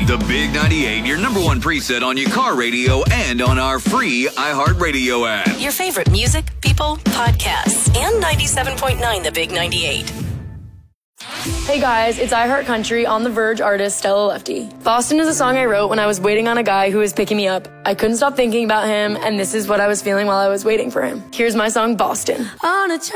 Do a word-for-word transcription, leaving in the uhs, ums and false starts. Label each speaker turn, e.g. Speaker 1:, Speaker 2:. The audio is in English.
Speaker 1: The Big ninety-eight, your number one preset on your car radio and on our free iHeartRadio app.
Speaker 2: Your favorite music, people, podcasts, and ninety-seven point nine The Big ninety-eight.
Speaker 3: Hey guys, it's iHeart Country on the Verge artist Stella Lefty. Boston is a song I wrote when I was waiting on a guy who was picking me up. I couldn't stop thinking about him, and this is what I was feeling while I was waiting for him. Here's my song, Boston.
Speaker 4: On a